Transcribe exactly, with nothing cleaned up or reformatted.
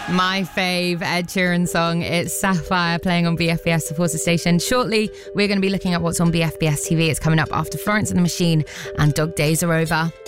My fave Ed Sheeran song. It's Sapphire playing on B F B S Supporter Station. Shortly, we're going to be looking at what's on B F B S T V. It's coming up after Florence and the Machine and Dog Days Are Over.